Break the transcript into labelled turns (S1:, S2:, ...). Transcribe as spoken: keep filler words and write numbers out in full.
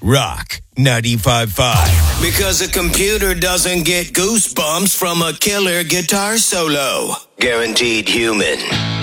S1: Rock ninety-five point five. Because a computer doesn't get goosebumps from a killer guitar solo. Guaranteed human.